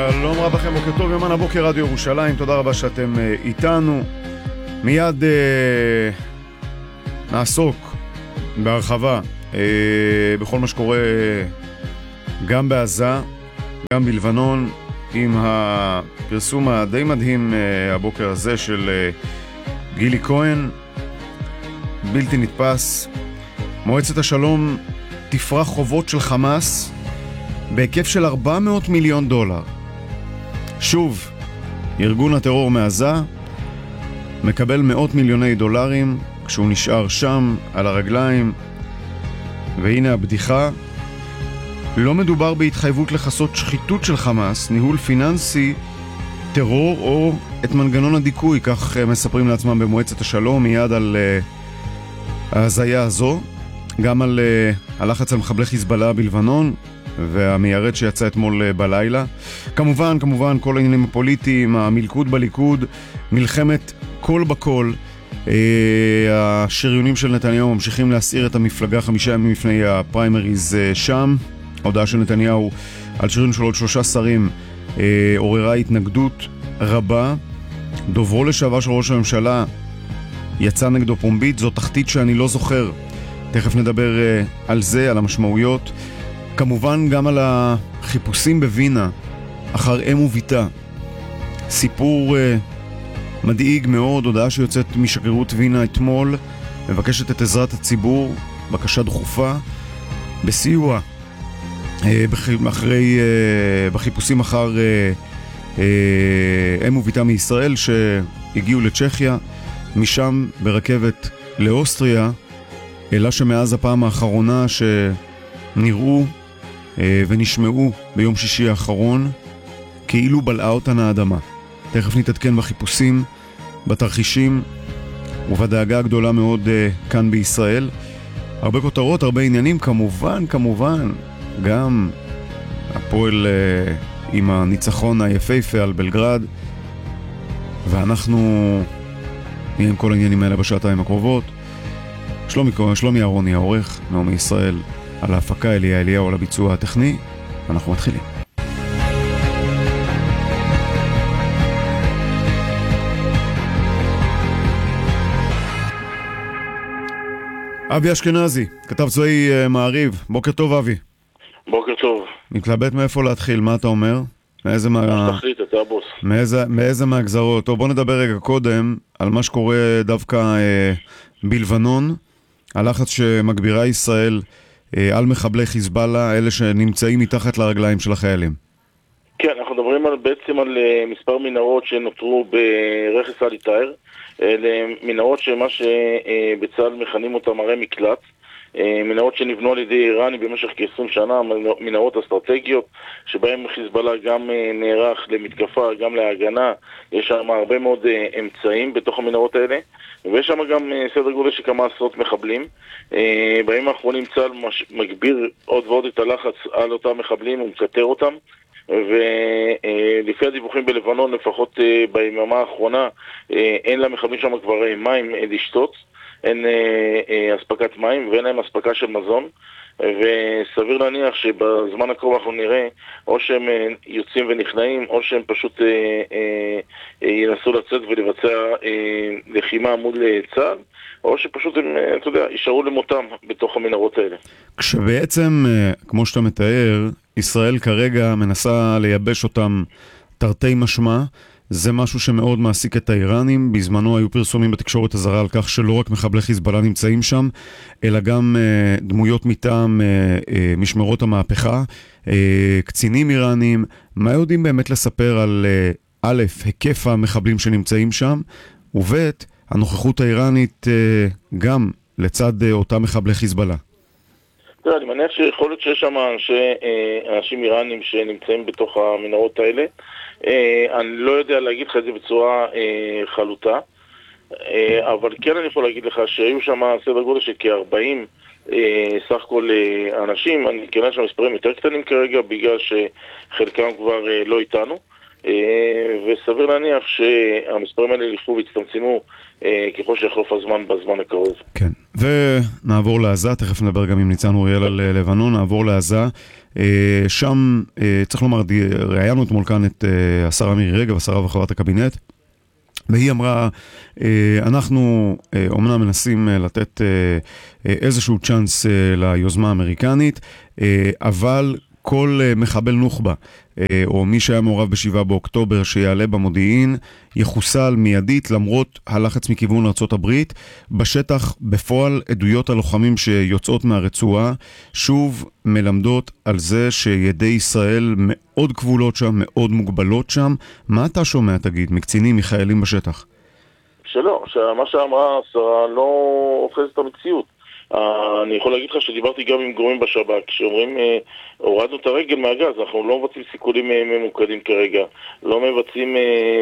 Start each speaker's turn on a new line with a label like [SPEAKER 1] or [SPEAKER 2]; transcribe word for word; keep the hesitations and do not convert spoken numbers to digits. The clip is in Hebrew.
[SPEAKER 1] שלום רב לכם, בוקר טוב, יומן הבוקר רדיו ירושלים, תודה רבה שאתם uh, איתנו. מיד uh, נעסוק בהרחבה uh, בכל מה שקורה uh, גם בעזה, גם בלבנון, עם הפרסום הדי מדהים uh, הבוקר הזה של uh, גילי כהן, בלתי נתפס. מועצת השלום תפרח חובות של חמאס בהיקף של ארבע מאות מיליון דולר. שוב, ארגון הטרור מעזה מקבל מאות מיליוני דולרים כשהוא נשאר שם על הרגליים. והנה הבדיחה, לא מדובר בהתחייבות לחסות שחיתות של חמאס, ניהול פיננסי, טרור או את מנגנון הדיכוי, כך מספרים לעצמם במועצת השלום. מיד על uh, ההזיה הזו, גם על uh, הלחץ על מחבלי חיזבאללה בלבנון והמיירד שיצא אתמול בלילה. כמובן, כמובן, כל העניינים הפוליטיים, המלכוד בליכוד, מלחמת כל בכל. אה, השריונים של נתניהו ממשיכים להסעיר את המפלגה חמישה ימים לפני הפריימריז אה, שם. ההודעה של נתניהו על שריון של עוד שלושה שרים אה, עוררה התנגדות רבה. דוברו לשעבר של ראש הממשלה יצא נגדו פומבית, זו תחתית שאני לא זוכר. תכף נדבר אה, על זה, על המשמעויות. כמובן גם על החיפושים בווינה אחר אם וביתה. סיפור uh, מדאיג מאוד, הודעה שיוצאת משגרירות וינה אתמול, מבקשת את עזרת הציבור, בקשה דחופה, בסיוע uh, בח... אחרי, uh, בחיפושים אחר uh, uh, אם וביתה מישראל שהגיעו לצ'כיה, משם ברכבת לאוסטריה, אלא שמאז הפעם האחרונה שנראו ונשמעו ביום שישי האחרון כאילו בלעה אותן האדמה. תכף נתעדכן בחיפושים, בתרחישים ובדאגה הגדולה מאוד uh, כאן בישראל. הרבה כותרות, הרבה עניינים, כמובן, כמובן גם הפועל uh, עם הניצחון היפהפה על בלגרד, ואנחנו נהיה עם כל העניינים האלה בשעתיים הקרובות. שלומי, שלומי אהרוני העורך, נעמי ישראל על ההפקה, אליה אליהו על הביצוע הטכני. אנחנו מתחילים. אבי אשכנזי, כתב צבאי מעריב. בוקר טוב אבי.
[SPEAKER 2] בוקר טוב.
[SPEAKER 1] מתלבט מאיפה להתחיל, מה אתה אומר? מאיזה מה...
[SPEAKER 2] תחליט, אתה הבוס.
[SPEAKER 1] מאיזה, מאיזה מהגזרות? טוב, בוא נדבר רגע קודם על מה שקורה דווקא אה, בלבנון, הלחץ שמגבירה ישראל על מחבלי חיזבאללה, אלה שנמצאים מתחת לרגליים של החיילים.
[SPEAKER 2] כן, אנחנו מדברים על, בעצם על מספר מנהרות שנותרו ברכס אל עטאר, מנהרות שמה שבצה"ל מכנים אותם ערי מקלט, מנהרות שנבנו על ידי איראני במשך כ-עשרים שנה, מנהרות אסטרטגיות שבהם חיזבאללה גם נערך למתקפה, גם להגנה. יש שם הרבה מאוד אמצעים בתוך המנהרות האלה, ויש שם גם סדר גודל של כמה עשרות מחבלים. בימים האחרונים צה"ל מגביר עוד ועוד את הלחץ על אותם מחבלים ומקטר אותם, ולפי הדיווחים בלבנון, לפחות ביממה האחרונה, אין למחבלים שם כבר מים לשתות, אין אספקת מים ואין להם אספקה של מזון, וסביר להניח שבזמן הקרוב אנחנו נראה או שהם יוצאים ונכנעים או שהם פשוט אה, אה, ינסו לצאת ולבצע אה, לחימה מול צה"ל, או שפשוט הם, אתה יודע, יישארו למותם בתוך המנהרות האלה.
[SPEAKER 1] כשבעצם, כמו שאתה מתאר, ישראל כרגע מנסה לייבש אותם תרתי משמע, זה משהו שמאוד מעסיק את האיראנים. בזמנו היו פרסומים בתקשורת הזרה על כך שלא רק מחבלי חיזבאללה נמצאים שם, אלא גם uh, דמויות מטעם uh, uh, משמרות המהפכה, uh, קצינים איראנים. מה יודעים באמת לספר על uh, א', היקף המחבלים שנמצאים שם, וב', הנוכחות האיראנית uh, גם לצד uh, אותם מחבלי חיזבאללה?
[SPEAKER 2] אני מניח שיכול להיות שיש שם אנשי, אנשים איראנים שנמצאים בתוך המנהרות האלה. אני לא יודע להגיד לך את זה בצורה חלוטה, אבל כן אני יכול להגיד לך שהיו שם סדר גודל של כ-ארבעים סך כל אנשים. אני כנראה שהמספרים יותר קטנים כרגע בגלל שחלקם כבר לא איתנו, וסביר להניח שהמספרים האלה ילכו והצטמצמו ככל שיחלוף הזמן בזמן הקרוב. כן,
[SPEAKER 1] ונעבור לעזה, תכף נדבר גם עם ניצן אוריאל על לבנון. נעבור לעזה, שם, צריך לומר, ראיינו אתמול כאן את השרה מירי רגב, השרה וחברת הקבינט, והיא אמרה, אנחנו אומנם מנסים לתת איזשהו צ'אנס ליוזמה האמריקנית, אבל כל מחבל נוח'בה, או מי שהיה מעורב בשבעה באוקטובר שיעלה במודיעין, יחוסל מיידית למרות הלחץ מכיוון ארצות הברית. בשטח בפועל עדויות הלוחמים שיוצאות מהרצועה שוב מלמדות על זה שידי ישראל מאוד כבולות שם, מאוד מוגבלות שם. מה אתה שומע, תגיד, מקצינים, מחיילים בשטח?
[SPEAKER 2] שלא, שמה שאמרה השרה לא הופכת את המציאות. אני יכול להגיד לך שדיברתי גם עם גורמים בשב"כ שאומרים הורדנו את הרגל מהגז, אנחנו לא מבצעים סיכולים ממוקדים כרגע, לא מבצעים